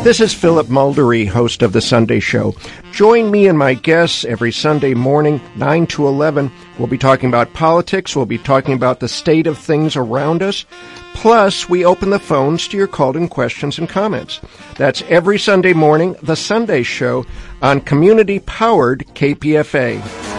This is Philip Muldery, host of The Sunday Show. Join me and my guests every Sunday morning, 9 to 11. We'll be talking about politics. We'll be talking about the state of things around us. Plus, we open the phones to your called-in questions and comments. That's every Sunday morning, The Sunday Show, on community-powered KPFA.